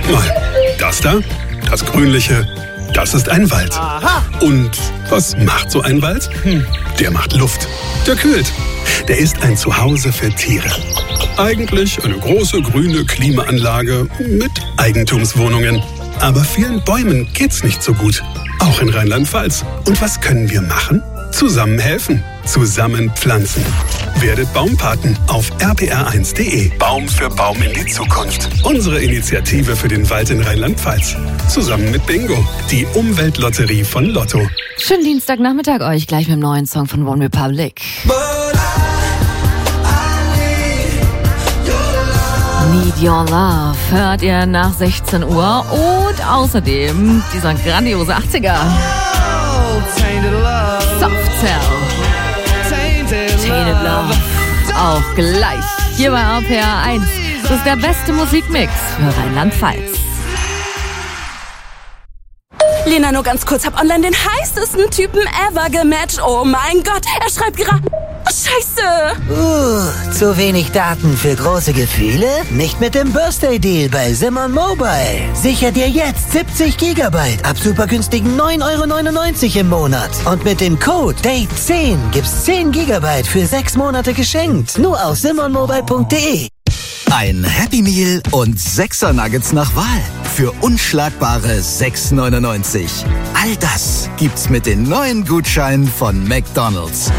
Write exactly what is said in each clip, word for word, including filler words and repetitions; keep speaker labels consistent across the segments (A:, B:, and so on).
A: mal. Das da, das Grünliche, das ist ein Wald.
B: Aha.
A: Und was macht so ein Wald? Hm, der macht Luft. Der kühlt. Der ist ein Zuhause für Tiere. Eigentlich eine große grüne Klimaanlage mit Eigentumswohnungen. Aber vielen Bäumen geht's nicht so gut. Auch in Rheinland-Pfalz. Und was können wir machen? Zusammen helfen. Zusammen pflanzen. Werdet Baumpaten auf r p r eins punkt d e. Baum für Baum in die Zukunft. Unsere Initiative für den Wald in Rheinland-Pfalz. Zusammen mit Bingo, die Umweltlotterie von Lotto.
C: Schönen Dienstagnachmittag euch, gleich mit dem neuen Song von One Republic. Need Your Love hört ihr nach sechzehn Uhr und außerdem dieser grandiose achtziger. Soft Cell. Tainted Love. Auch gleich hier bei R P R eins. Das ist der beste Musikmix für Rheinland-Pfalz.
D: Lena, nur ganz kurz, hab online den heißesten Typen ever gematcht. Oh mein Gott, er schreibt gerade... Scheiße!
E: Uh, zu wenig Daten für große Gefühle? Nicht mit dem Birthday-Deal bei Simon Mobile. Sicher dir jetzt siebzig Gigabyte ab super günstigen neun Euro neunundneunzig im Monat. Und mit dem Code Date zehn gibt's zehn Gigabyte für sechs Monate geschenkt. Nur auf simon mobile punkt d e.
F: Ein Happy Meal und sechser Nuggets nach Wahl für unschlagbare sechs neunundneunzig. All das gibt's mit den neuen Gutscheinen von McDonald's.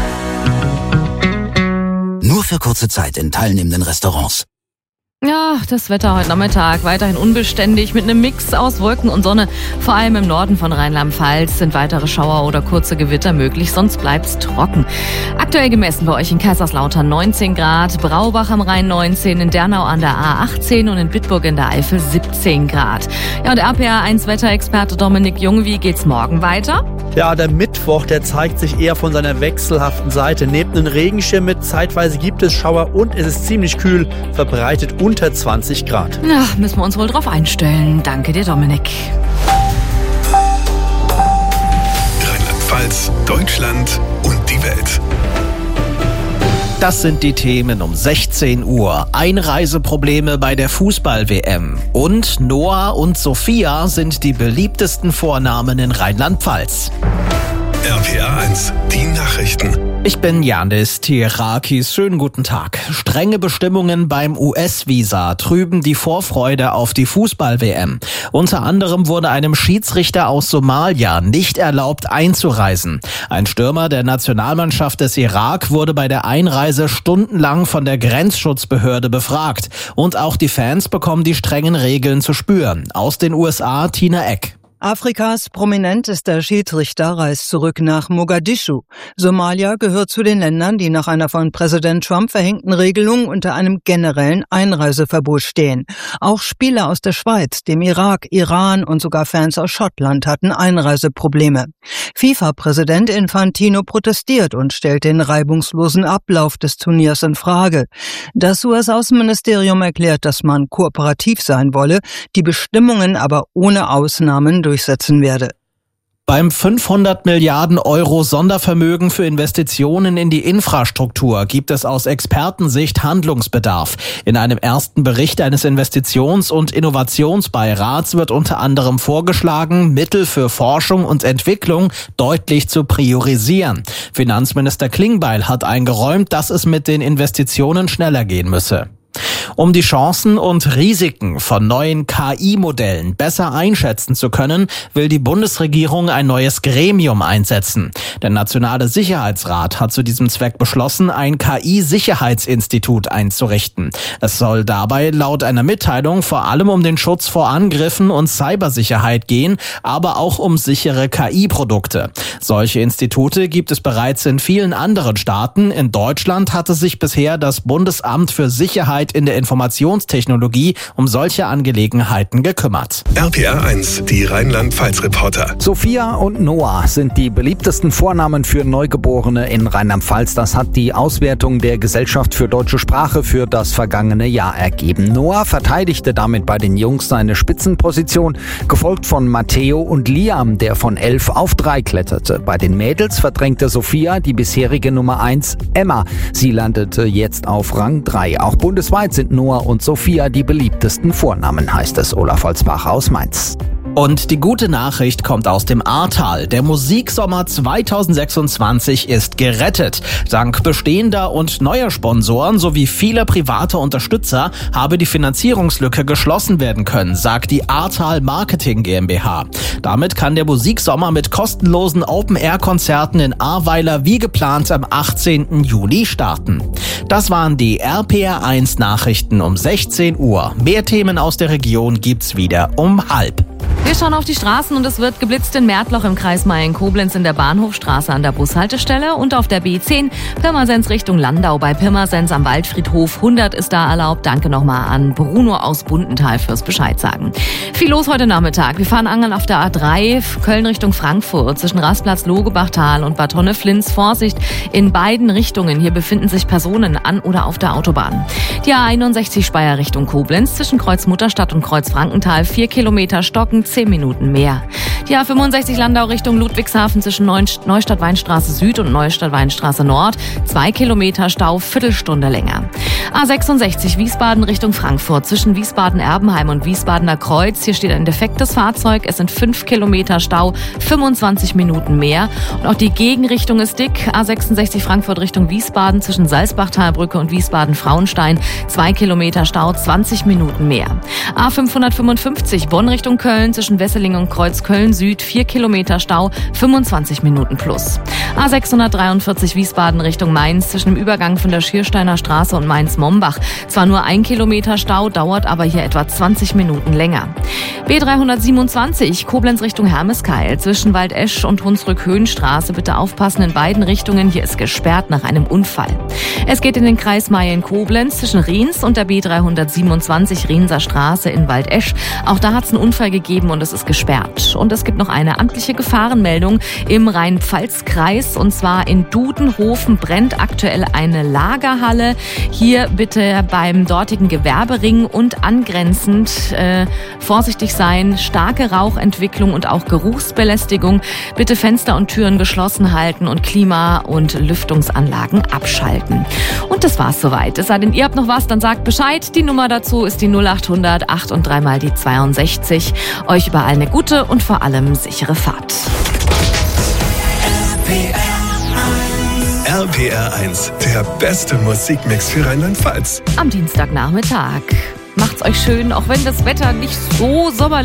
F: Nur für kurze Zeit in teilnehmenden Restaurants.
C: Ja, das Wetter heute Nachmittag weiterhin unbeständig mit einem Mix aus Wolken und Sonne. Vor allem im Norden von Rheinland-Pfalz sind weitere Schauer oder kurze Gewitter möglich, sonst bleibt's trocken. Aktuell gemessen bei euch in Kaiserslautern neunzehn Grad, Braubach am Rhein neunzehn, in Dernau an der A achtzehn und in Bitburg in der Eifel siebzehn Grad. Ja, und R P R eins Wetterexperte Dominik Jung, wie geht's morgen weiter?
B: Ja, der Mittwoch, der zeigt sich eher von seiner wechselhaften Seite. Neben den Regenschirm mit zeitweise gibt es Schauer und es ist ziemlich kühl, verbreitet unter zwanzig Grad.
C: Ja, müssen wir uns wohl drauf einstellen. Danke dir, Dominik.
A: Rheinland-Pfalz, Deutschland und die Welt.
G: Das sind die Themen um sechzehn Uhr. Einreiseprobleme bei der Fußball-W M. Und Noah und Sophia sind die beliebtesten Vornamen in Rheinland-Pfalz.
A: R P R eins, die Nachrichten.
G: Ich bin Janis Tierakis. Schönen guten Tag. Strenge Bestimmungen beim U S-Visa trüben die Vorfreude auf die Fußball-W M. Unter anderem wurde einem Schiedsrichter aus Somalia nicht erlaubt einzureisen. Ein Stürmer der Nationalmannschaft des Irak wurde bei der Einreise stundenlang von der Grenzschutzbehörde befragt. Und auch die Fans bekommen die strengen Regeln zu spüren. Aus den U S A, Tina Eck.
H: Afrikas prominentester Schiedsrichter reist zurück nach Mogadischu. Somalia gehört zu den Ländern, die nach einer von Präsident Trump verhängten Regelung unter einem generellen Einreiseverbot stehen. Auch Spieler aus der Schweiz, dem Irak, Iran und sogar Fans aus Schottland hatten Einreiseprobleme. FIFA-Präsident Infantino protestiert und stellt den reibungslosen Ablauf des Turniers in Frage. Das U S-Außenministerium erklärt, dass man kooperativ sein wolle, die Bestimmungen aber ohne Ausnahmen durchsetzen werde.
G: Beim fünfhundert Milliarden Euro Sondervermögen für Investitionen in die Infrastruktur gibt es aus Expertensicht Handlungsbedarf. In einem ersten Bericht eines Investitions- und Innovationsbeirats wird unter anderem vorgeschlagen, Mittel für Forschung und Entwicklung deutlich zu priorisieren. Finanzminister Klingbeil hat eingeräumt, dass es mit den Investitionen schneller gehen müsse. Um die Chancen und Risiken von neuen K I-Modellen besser einschätzen zu können, will die Bundesregierung ein neues Gremium einsetzen. Der Nationale Sicherheitsrat hat zu diesem Zweck beschlossen, ein K I-Sicherheitsinstitut einzurichten. Es soll dabei laut einer Mitteilung vor allem um den Schutz vor Angriffen und Cybersicherheit gehen, aber auch um sichere K I-Produkte. Solche Institute gibt es bereits in vielen anderen Staaten. In Deutschland hatte sich bisher das Bundesamt für Sicherheit in der Informationstechnologie um solche Angelegenheiten gekümmert.
A: R P R eins, die Rheinland-Pfalz-Reporter.
I: Sophia und Noah sind die beliebtesten Vornamen für Neugeborene in Rheinland-Pfalz. Das hat die Auswertung der Gesellschaft für deutsche Sprache für das vergangene Jahr ergeben. Noah verteidigte damit bei den Jungs seine Spitzenposition, gefolgt von Matteo und Liam, der von elf auf drei kletterte. Bei den Mädels verdrängte Sophia die bisherige Nummer eins, Emma. Sie landete jetzt auf Rang drei. Auch bundesweit Bundesweit sind Noah und Sophia die beliebtesten Vornamen, heißt es Olaf Holzbach aus Mainz.
G: Und die gute Nachricht kommt aus dem Ahrtal. Der Musiksommer zweitausendsechsundzwanzig ist gerettet. Dank bestehender und neuer Sponsoren sowie vieler privater Unterstützer habe die Finanzierungslücke geschlossen werden können, sagt die Ahrtal Marketing GmbH. Damit kann der Musiksommer mit kostenlosen Open-Air-Konzerten in Ahrweiler wie geplant am achtzehnten Juli starten. Das waren die R P R eins Nachrichten um sechzehn Uhr. Mehr Themen aus der Region gibt's wieder um halb.
C: Wir schauen auf die Straßen und es wird geblitzt in Märtloch im Kreis Mayen-Koblenz in der Bahnhofstraße an der Bushaltestelle und auf der B zehn Pirmasens Richtung Landau bei Pirmasens am Waldfriedhof. hundert ist da erlaubt. Danke nochmal an Bruno aus Bundenthal fürs Bescheid sagen. Viel los heute Nachmittag. Wir fahren angeln auf der A drei Köln Richtung Frankfurt zwischen Rastplatz Logebachtal und Bad Honneflins. Vorsicht in beiden Richtungen. Hier befinden sich Personen an oder auf der Autobahn. Die A einundsechzig Speyer Richtung Koblenz zwischen Kreuz Mutterstadt und Kreuz Frankenthal. Vier Kilometer stocken, zehn Minuten mehr. Die A fünfundsechzig Landau Richtung Ludwigshafen zwischen Neustadt-Weinstraße Süd und Neustadt-Weinstraße Nord. Zwei Kilometer Stau, Viertelstunde länger. A sechsundsechzig Wiesbaden Richtung Frankfurt zwischen Wiesbaden-Erbenheim und Wiesbadener Kreuz. Hier steht ein defektes Fahrzeug. Es sind fünf Kilometer Stau, fünfundzwanzig Minuten mehr. Und auch die Gegenrichtung ist dick. A sechsundsechzig Frankfurt Richtung Wiesbaden zwischen Salzbachtalbrücke und Wiesbaden-Frauenstein. Zwei Kilometer Stau, zwanzig Minuten mehr. A fünfhundertfünfundfünfzig Bonn Richtung Köln zwischen Wesseling und Kreuz Köln Süd. Vier Kilometer Stau, fünfundzwanzig Minuten plus. A sechshundertdreiundvierzig Wiesbaden Richtung Mainz zwischen dem Übergang von der Schiersteiner Straße und Mainz-Mombach. Zwar nur ein Kilometer Stau, dauert aber hier etwa zwanzig Minuten länger. B dreihundertsiebenundzwanzig Koblenz Richtung Hermeskeil zwischen Waldesch und Hunsrück-Höhenstraße. Bitte aufpassen in beiden Richtungen. Hier ist gesperrt nach einem Unfall. Es geht in den Kreis Mayen-Koblenz zwischen Riens und der B dreihundertsiebenundzwanzig Rienser Straße in Waldesch. Auch da hat es einen Unfall gegeben und es ist gesperrt. Und es gibt noch eine amtliche Gefahrenmeldung im Rhein-Pfalz-Kreis. Und zwar in Dudenhofen brennt aktuell eine Lagerhalle. Hier bitte beim dortigen Gewerbering und angrenzend äh, vorsichtig sein. Starke Rauchentwicklung und auch Geruchsbelästigung. Bitte Fenster und Türen geschlossen halten und Klima- und Lüftungsanlagen abschalten. Und das war's soweit. Es sei denn, ihr habt noch was, dann sagt Bescheid. Die Nummer dazu ist die null achthundert acht und drei mal die zweiundsechzig. Euch überall eine gute und vor allem sichere Fahrt.
A: R P R eins, der beste Musikmix für Rheinland-Pfalz.
C: Am Dienstagnachmittag. Macht's euch schön, auch wenn das Wetter nicht so sommerlich